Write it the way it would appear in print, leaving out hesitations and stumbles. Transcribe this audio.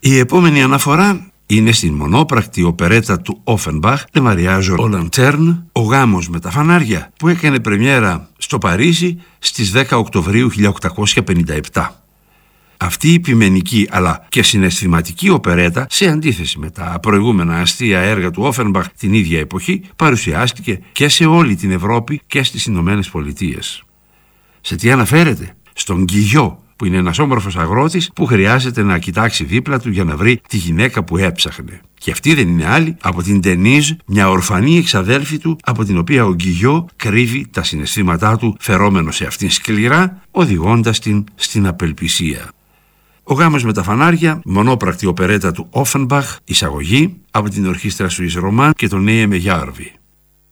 Η επόμενη αναφορά είναι στην μονόπρακτη οπερέτα του Όφενμπαχ, Le Mariage aux Lanternes, ο γάμος με τα φανάρια, που έκανε πρεμιέρα στο Παρίσι στις 10 Οκτωβρίου 1857. Αυτή η επιμενική αλλά και συναισθηματική οπερέτα, σε αντίθεση με τα προηγούμενα αστεία έργα του Όφενμπαχ την ίδια εποχή, παρουσιάστηκε και σε όλη την Ευρώπη και στις Ηνωμένες Πολιτείες. Σε τι αναφέρεται? Στον Γκυγιό, που είναι ένας όμορφος αγρότης που χρειάζεται να κοιτάξει δίπλα του για να βρει τη γυναίκα που έψαχνε. Και αυτή δεν είναι άλλη από την Ντενίζ, μια ορφανή εξαδέλφη του, από την οποία ο Γκυγιό κρύβει τα συναισθήματά του, φερόμενο σε αυτήν σκληρά, οδηγώντας την στην απελπισία. Ο γάμος με τα φανάρια, μονόπρακτη οπερέτα του Όφενμπαχ, εισαγωγή από την ορχήστρα Σουίς Ρομάν και τον Νέιε Μεγιάρβι.